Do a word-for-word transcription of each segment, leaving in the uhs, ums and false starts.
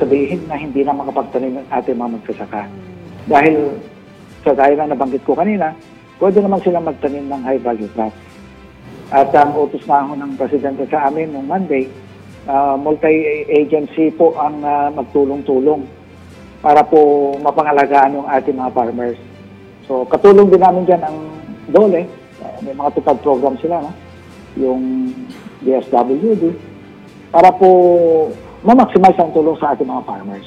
sabihin na hindi na makapagtanim ng ating mga magsasaka. Dahil, sa gaya na nabanggit ko kanina, pwede naman silang magtanim ng high-value crops. At ang utos na ako ng Presidente sa amin noong Monday, uh, multi-agency po ang uh, magtulong-tulong para po mapangalagaan yung ating mga farmers. So, katulong din namin dyan ang DOLE. Uh, may mga tutag program sila, no? Yung D S W D, para po ma-maximize ang tulong sa ating mga farmers.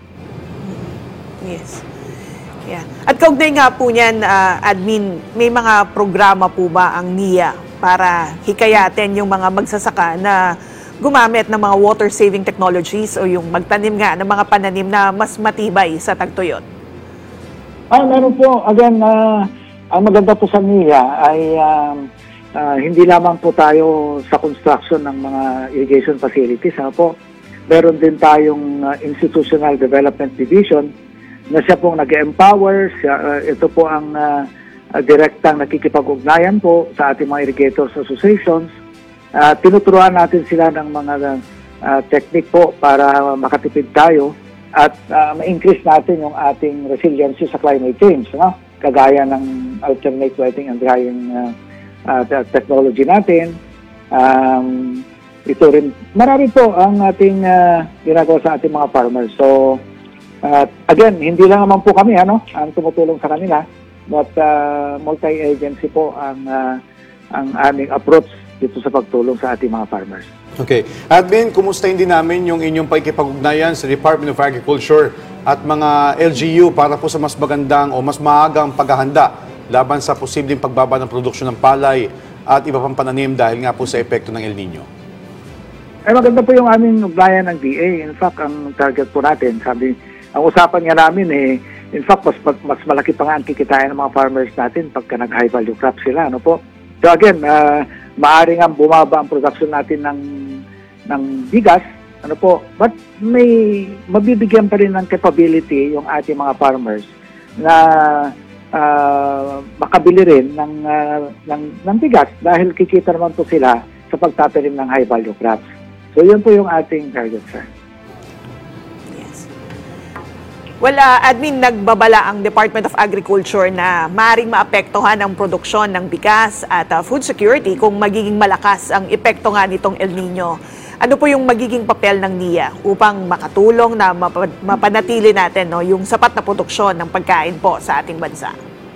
Yes. Yeah. At kaugnay nga po niyan, uh, admin, may mga programa po ba ang N I A para hikayatin yung mga magsasaka na gumamit ng mga water-saving technologies o yung magtanim nga ng mga pananim na mas matibay sa tagtuyot? Ah, meron po. Again, uh, ang maganda po sa N I A ay um, uh, hindi lamang po tayo sa construction ng mga irrigation facilities. Ano po? Meron din tayong uh, Institutional Development Division na siya pong nag-empower. Siya, uh, ito po ang uh, uh, direktang nakikipag-ugnayan po sa ating mga irrigators associations. Uh, tinuturuan natin sila ng mga uh, technique po para makatipid tayo at uh, ma-increase natin yung ating resiliency sa climate change. No? Kagaya ng alternate wetting and drying uh, uh, technology natin. Um, ito rin, marami po ang ating uh, ginagawa sa ating mga farmers. So, uh, again, hindi lang naman po kami ano, ang tumutulong sa kanila, but uh, multi-agency po ang, uh, ang aming approach dito sa pagtulong sa ating mga farmers. Okay. Admin, kumustahin din namin yung inyong pakikipag-ugnayan sa Department of Agriculture at mga L G U para po sa mas magandang o mas maagang paghahanda laban sa posibleng pagbaba ng produksyon ng palay at iba pang pananim dahil nga po sa epekto ng El Nino. Ay maganda po yung aming ugnayan ng D A. In fact, ang target po natin, sabi, ang usapan nga namin eh, in fact, mas, mas malaki pa nga ang kikitain ng mga farmers natin pagka nag-high value crop sila. Ano po? So again, uh, maaari nga bumaba ang production natin ng, ng bigas, ano po, but may mabibigyan pa rin ng capability yung ating mga farmers na uh, makabili rin ng, uh, ng, ng bigas dahil kikita naman po sila sa pagtatanim ng high value crops. So, yun po yung ating target, sir. Yes. Well, uh, admin, nagbabala ang Department of Agriculture na maaaring maapektuhan ang produksyon ng bigas at uh, food security kung magiging malakas ang epekto nga nitong El Nino. Ano po yung magiging papel ng N I A upang makatulong na map- mapanatili natin no, yung sapat na produksyon ng pagkain po sa ating bansa?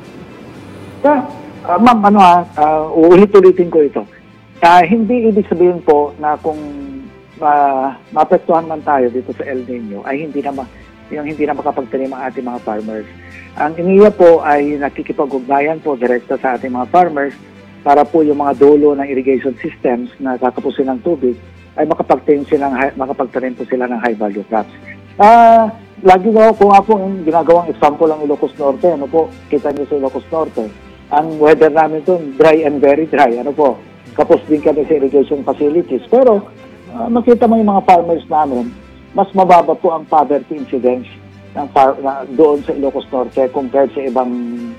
Yeah. Uh, ma'am, ano ha, uh, uulit-ulitin ko ito. Uh, hindi ibig sabihin po na kung uh, maapektuhan man tayo dito sa El Nino ay hindi na ma- yung hindi na makapagtanim ang ating mga farmers. Ang N I A po ay nakikipag-ugnayan po direkta sa ating mga farmers para po yung mga dulo ng irrigation systems na kakapusin ng tubig ay makapagtanim silang makapagtanim po sila ng high value crops. Ah, uh, lagi ko po nga po yung ginagawang example ng Ilocos Norte, ano po, kita niyo sa Ilocos Norte. Ang weather namin doon dry and very dry, ano po. Kapos din kami sa irrigation facilities. Pero uh, makita mo yung mga farmers namin, mas mababa po ang poverty incidence ng far, na, doon sa Ilocos Norte compared sa ibang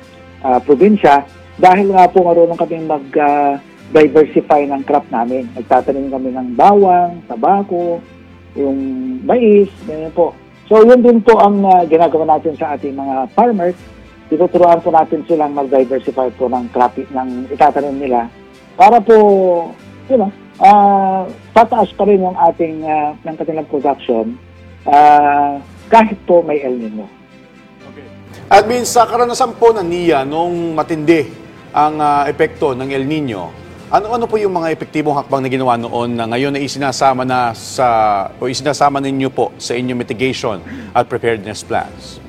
uh, probinsya dahil nga po marunong kami mag-diversify uh, ng crop namin. Nagtatanim kami ng bawang, tabako, yung mais, ganyan po. So yun din po ang uh, ginagawa natin sa ating mga farmers. Tinuturuan po natin silang mag-diversify po ng crop ng itatanim nila para po, you know, uh, tataas pa rin yung ating uh, ng kanilang production uh, kahit po may El Nino. Okay. Admin, sa karanasan po ng N I A nung matindi ang uh, epekto ng El Nino, ano-ano po yung mga epektibong hakbang na ginawa noon na ngayon na isinasama na sa o isinasama ninyo po sa inyong mitigation at preparedness plans?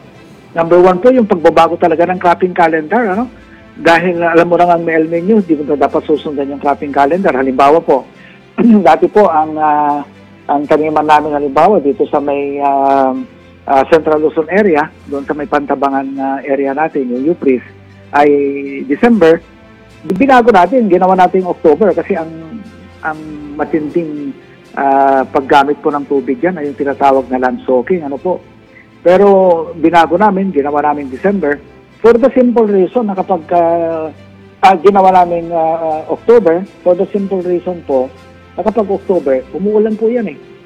Number one po, yung pagbabago talaga ng cropping calendar, ano? Dahil alam mo lang ang may El Nino, hindi mo na dapat susundan yung cropping calendar. Halimbawa po, dati po ang uh, ang taniman namin halimbawa dito sa may uh, uh, Central Luzon area, doon sa may Pantabangan uh, area natin, yung Yupris, ay December. Binago natin, ginawa natin October kasi ang ang matinding uh, paggamit po ng tubig yan ay yung tinatawag na land soaking, ano po. Pero binago namin, ginawa namin December. For the simple reason na kapag uh, uh, ginawa namin uh, uh, October, for the simple reason po, na kapag October, umuulan po yan eh.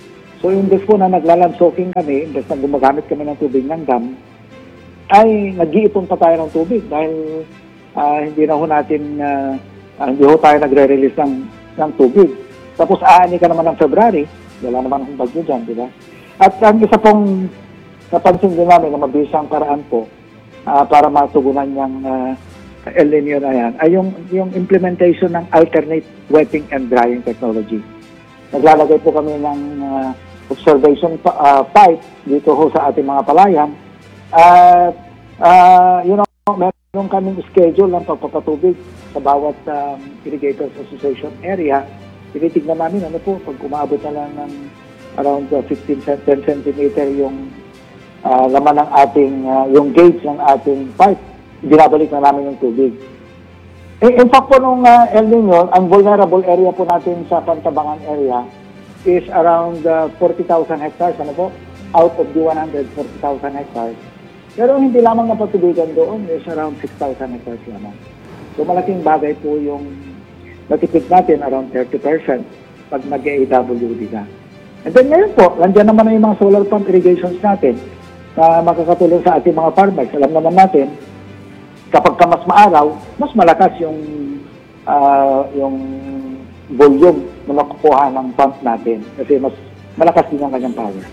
So imbes po na naglaland soaking kami, imbes na gumagamit kami ng tubig ng dam, ay nag-iipon pa tayo ng tubig dahil ah, hindi na ho natin, ah, ah, hindi ho tayo nagre-release ng, ng tubig. Tapos aani ka naman ng February, wala naman akong bagyo dyan, di ba? At ang isa pong napansin din namin na mabisang paraan po ah, para matugunan yung ah, El Nino na yan, ay yung, yung implementation ng alternate wetting and drying technology. Naglalagay po kami ng ah, observation pa, ah, pipe dito ho sa ating mga palayan. At, uh, you know, meron kaming schedule ng pagpapatubig sa bawat um, Irrigators Association area. Tinitignan namin, ano po, pag umabot na lang ng around uh, fifteen to ten centimeter yung uh, laman ng ating, uh, yung gauge ng ating pipe, binabalik na namin yung tubig. In, in fact po nung uh, El Nino, ang vulnerable area po natin sa Pantabangan area is around uh, forty thousand hectares, ano po, out of the one hundred forty thousand hectares. Pero hindi lamang napatubigan doon, is around six thousand hectares lamang. So malaking bagay po yung natipid natin, around thirty percent pag mag-A W D ka. And then ngayon po, nandiyan naman na yung mga solar pump irrigations natin na makakatulong sa ating mga farmers. Alam naman natin, kapag ka mas maaraw, mas malakas yung uh, yung volume na makukuha ng pump natin kasi mas malakas din ang kanyang power.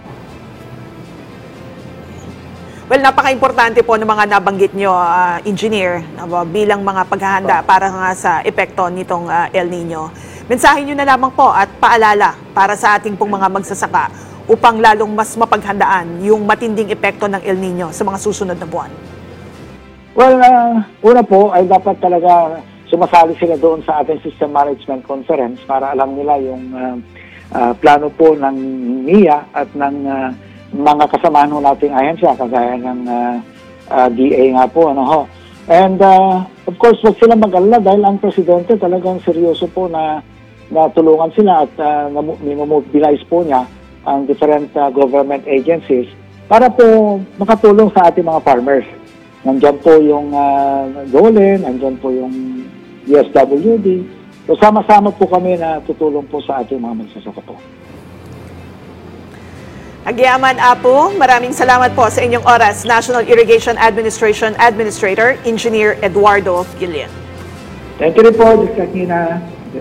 Well, napaka-importante po ng mga nabanggit nyo, uh, engineer, uh, bilang mga paghahanda para nga sa epekto nitong uh, El Nino. Mensahe nyo na lamang po at paalala para sa ating pong mga magsasaka upang lalong mas mapaghandaan yung matinding epekto ng El Nino sa mga susunod na buwan. Well, uh, una po ay dapat talaga sumasali sila doon sa ating System Management Conference para alam nila yung uh, uh, plano po ng N I A at ng uh, mga kasamahan ho nating ahensya, kagaya ng uh, uh, D A nga po, ano ho. And uh, of course, wag sila mag-alala dahil ang presidente talagang seryoso po na, na tulungan sila at uh, mobilize po niya ang different uh, government agencies para po makatulong sa ating mga farmers. Nandyan po yung uh, Golen, nandyan po yung U S W D. So sama-sama po kami na tutulong po sa ating mga magsasaka po. Agyaman Apo, maraming salamat po sa inyong oras, National Irrigation Administration Administrator, Engineer Eduardo Gillian. Thank you rin po, Diskakina.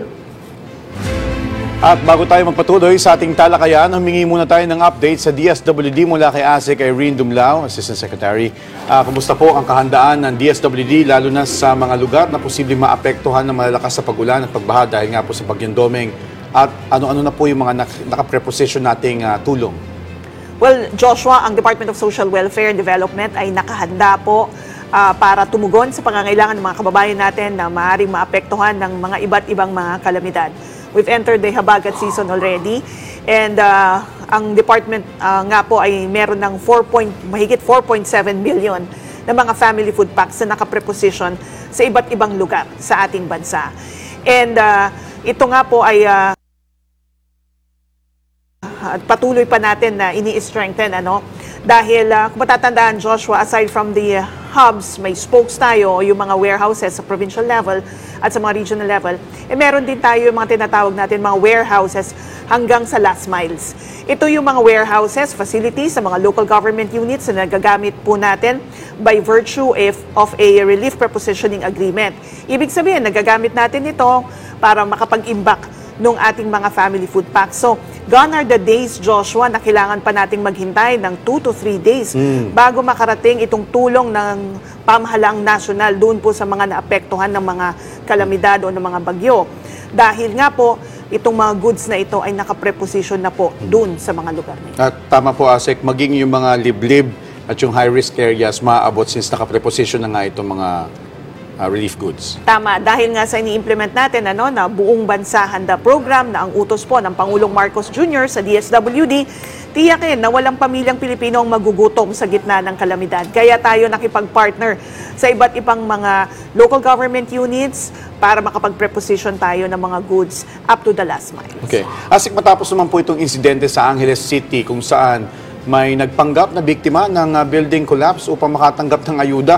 At bago tayo magpatuloy sa ating talakayan, humingi muna tayo ng update sa D S W D mula kay A S E C Irene Dumlao, Assistant Secretary. Uh, kumusta po ang kahandaan ng D S W D lalo na sa mga lugar na posibleng maapektuhan ng malalakas sa pag-ulan at pagbaha dahil nga po sa Bagyong Domeng? At ano-ano na po yung mga nak- nakapreposition nating uh, tulong? Well, Joshua, ang Department of Social Welfare and Development ay nakahanda po uh, para tumugon sa pangangailangan ng mga kababayan natin na maaaring maapektuhan ng mga iba't ibang mga kalamidad. We've entered the habagat season already and uh, ang department uh, nga po ay meron ng four point, mahigit four point seven billion na mga family food packs na nakapreposition sa iba't ibang lugar sa ating bansa. And uh, ito nga po ay uh, at patuloy pa natin na ini-strengthen, ano? Dahil uh, kung matatandaan, Joshua, aside from the uh, hubs, may spokes tayo, yung mga warehouses sa provincial level at sa mga regional level, eh meron din tayo yung mga tinatawag natin mga warehouses hanggang sa last miles. Ito yung mga warehouses, facilities sa mga local government units na nagagamit po natin by virtue of, of a relief prepositioning agreement. Ibig sabihin, nagagamit natin ito para makapag-imbak nung ating mga family food packs. So, gone are the days, Joshua, na kailangan pa nating maghintay ng two to three days mm. bago makarating itong tulong ng pamahalaang nasyonal doon po sa mga naapektuhan ng mga kalamidad o ng mga bagyo. Dahil nga po, itong mga goods na ito ay nakapreposition na po doon sa mga lugar na ito. At tama po, Asek, maging yung mga liblib at yung high-risk areas maaabot since nakapreposition na nga itong mga Uh, relief goods. Tama, dahil nga sa ini-implement natin ano, na buong bansa handa program na ang utos po ng Pangulong Marcos Junior sa D S W D, tiyakin na walang pamilyang Pilipino ang magugutom sa gitna ng kalamidad. Kaya tayo nakipag-partner sa iba't ibang mga local government units para makapag-preposition tayo ng mga goods up to the last mile. Okay. Asik, matapos naman po itong insidente sa Angeles City kung saan may nagpanggap na biktima ng uh, building collapse upang makatanggap ng ayuda.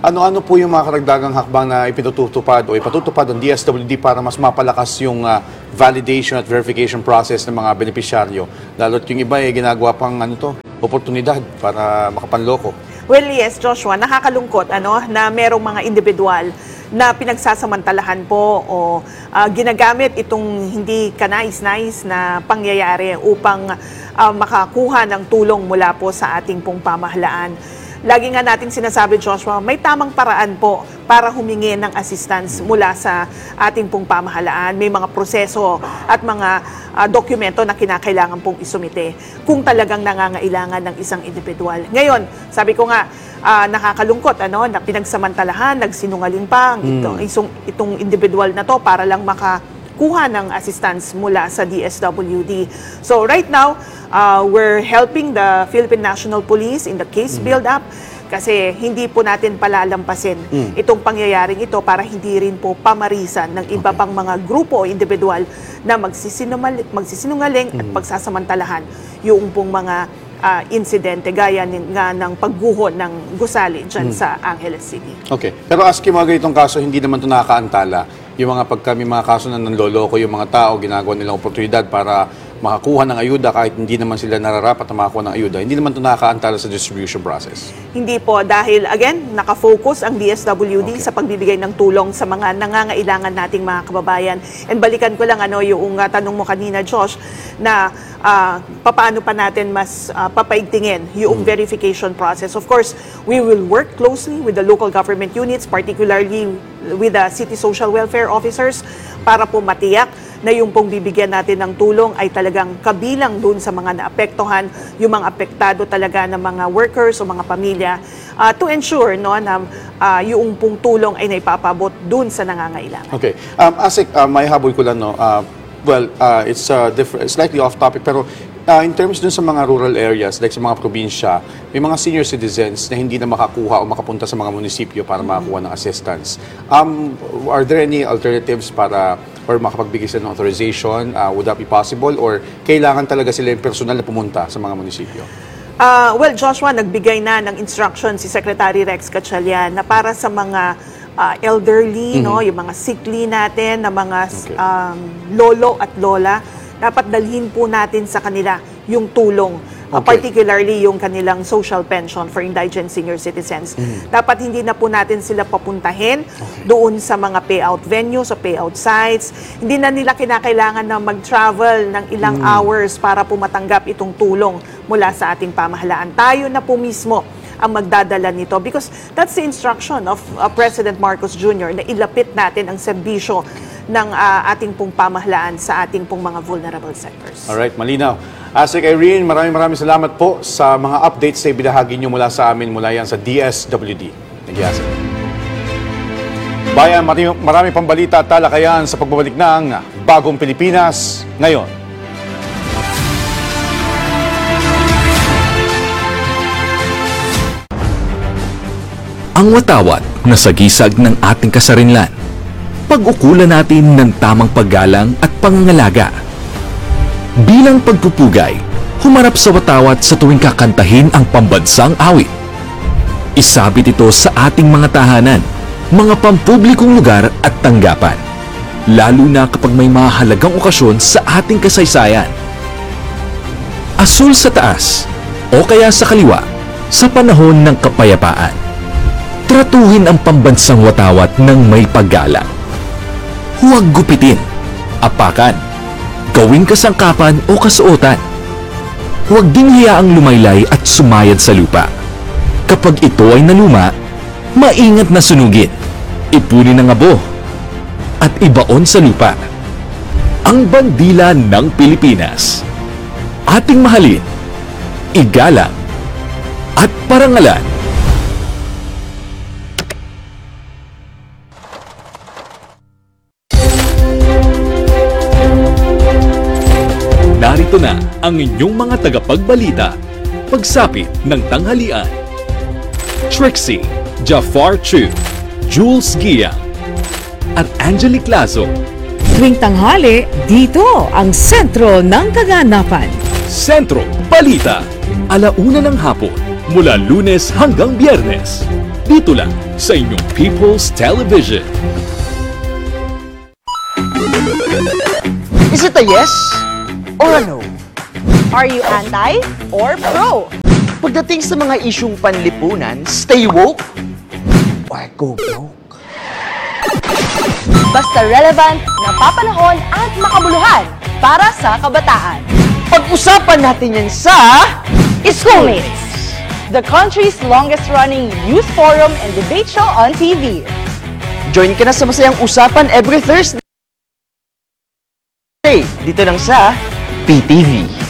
ano-ano po yung mga karagdagang hakbang na ipinututupad o ipatutupad ng D S W D para mas mapalakas yung ah, validation at verification process ng mga benepisyaryo? Lalo't yung iba ay ginagawa pang ano to, oportunidad para makapanloko. Well, yes, Joshua, nakakalungkot ano, na merong mga individual na pinagsasamantalahan po o ah, ginagamit itong hindi kanais-nais na pangyayari upang ah, makakuha ng tulong mula po sa ating pong pamahalaan. Lagi nga natin sinasabi, Joshua, may tamang paraan po para humingi ng assistance mula sa ating pong pamahalaan. May mga proseso at mga ah, dokumento na kinakailangan pong isumite kung talagang nangangailangan ng isang individual. Ngayon, sabi ko nga, ah, nakakalungkot ano, na pinagsamantalahan, nagsinungaling pa ang ito, isong, itong individual na to para lang maka kuha ng assistance mula sa D S W D. So right now, uh, we're helping the Philippine National Police in the case build-up kasi hindi po natin palalampasin Mm. itong pangyayaring ito para hindi rin po pamarisan ng iba pang mga grupo o individual na magsisinungaling, magsisinungaling at pagsasamantalahan yung pong mga ah, insidente gaya ni- nga ng pagguho ng gusali dyan sa Angeles City. Okay. Pero aski mga ganitong kaso, hindi naman ito nakakaantala. Yung mga pagka may mga kaso na nanloloko yung mga tao, ginagawa nilang oportunidad para makakuha ng ayuda kahit hindi naman sila nararapat na makakuha ng ayuda. Hindi naman ito nakakaantala sa distribution process. Hindi po dahil again, nakafocus ang D S W D Okay. sa pagbibigay ng tulong sa mga nangangailangan nating mga kababayan. And balikan ko lang ano yung uh, tanong mo kanina, Josh, na uh, papaano pa natin mas uh, papaigtingin yung verification process. Of course, we will work closely with the local government units, particularly with the city social welfare officers para po matiyak na yung pong bibigyan natin ng tulong ay talagang kabilang dun sa mga naapektuhan, yung mga apektado talaga ng mga workers o mga pamilya uh, to ensure no, na uh, yung pong tulong ay naipapabot dun sa nangangailangan. Okay. Um, Asik, uh, may habol ko lang, no? Uh, well, uh, it's uh, different, slightly off topic, pero uh, in terms dun sa mga rural areas, like sa mga probinsya, may mga senior citizens na hindi na makakuha o makapunta sa mga munisipyo para makakuha ng assistance. Um, are there any alternatives para or makapagbigay sila ng authorization? Uh, would that be possible? Or kailangan talaga sila yung personal na pumunta sa mga munisipyo? Uh, well, Joshua, nagbigay na ng instruction si Secretary Rex Gatchalian na para sa mga uh, elderly, no, yung mga sickly natin, na mga Okay. um, lolo at lola, dapat dalhin po natin sa kanila yung tulong. Uh, Okay. particularly yung kanilang social pension for indigent senior citizens. Dapat hindi na po natin sila papuntahin doon sa mga payout venues o payout sites. Hindi na nila kinakailangan na mag-travel ng ilang hours para po matanggap itong tulong mula sa ating pamahalaan. Tayo na po mismo ang magdadala nito because that's the instruction of uh, President Marcos Junior na ilapit natin ang serbisyo ng uh, ating pong pamahalaan sa ating pong mga vulnerable sectors. Alright, malinaw. Asik Irene, maraming maraming salamat po sa mga updates na ibinahagi nyo mula sa amin mula yan sa D S W D. Thank you, Asik. Bayan, marami, marami pang balita at talakayan sa pagbabalik ng Bagong Pilipinas ngayon. Ang watawat na sagisag ng ating kasarinlan. Pag-ukulan natin ng tamang paggalang at pangangalaga. Bilang pagpupugay, humarap sa watawat sa tuwing kakantahin ang pambansang awit. Isabit ito sa ating mga tahanan, mga pampublikong lugar at tanggapan. Lalo na kapag may mahalagang okasyon sa ating kasaysayan. Asul sa taas o kaya sa kaliwa sa panahon ng kapayapaan. Tratuhin ang pambansang watawat ng may paggalang. Huwag gupitin, apakan, gawing kasangkapan o kasuotan. Huwag din hayaang lumaylay at sumayad sa lupa. Kapag ito ay naluma, maingat na sunugin, ipunin ang abo, at ibaon sa lupa. Ang bandila ng Pilipinas. Ating mahalin, igalang, at parangalan. Narito na ang inyong mga tagapagbalita. Pagsapit ng tanghalian. Trixie, Jafar Chu, Jules Gia, at Angelique Lazo. Tuwing tanghali, dito ang sentro ng kaganapan. Sentro Balita. Alauna ng hapon. mula Lunes hanggang Biyernes. Dito lang sa inyong People's Television. Is it a yes or a no? Are you anti or pro? Pagdating sa mga isyung panlipunan, stay woke or go broke? Basta relevant, napapanahon at makabuluhan para sa kabataan. Pag-usapan natin yan sa Schoolmates, the country's longest-running youth forum and debate show on T V. Join ka na sa masayang usapan every Thursday. Dito lang sa P T V.